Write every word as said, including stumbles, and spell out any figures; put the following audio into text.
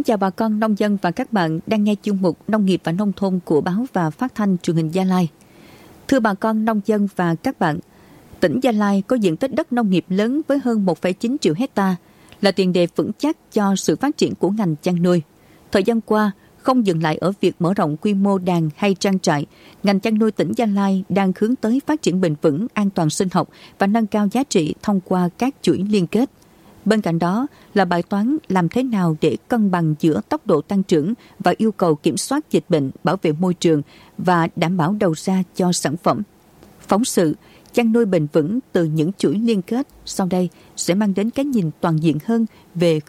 chào bà con nông dân và các bạn đang nghe chương mục Nông nghiệp và Nông thôn của báo và phát thanh truyền hình Gia Lai. Thưa bà con nông dân và các bạn, tỉnh Gia Lai có diện tích đất nông nghiệp lớn với hơn một phẩy chín triệu hecta, là tiền đề vững chắc cho sự phát triển của ngành chăn nuôi. Thời gian qua, không dừng lại ở việc mở rộng quy mô đàn hay trang trại, ngành chăn nuôi tỉnh Gia Lai đang hướng tới phát triển bền vững, an toàn sinh học và nâng cao giá trị thông qua các chuỗi liên kết. Bên cạnh đó là bài toán làm thế nào để cân bằng giữa tốc độ tăng trưởng và yêu cầu kiểm soát dịch bệnh, bảo vệ môi trường và đảm bảo đầu ra cho sản phẩm. Phóng sự chăn nuôi bền vững từ những chuỗi liên kết sau đây sẽ mang đến cái nhìn toàn diện hơn về